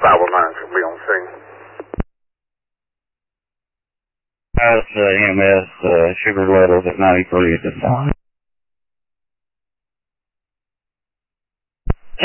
519 should be on scene. EMS, Sugar Letters at 93 at this time.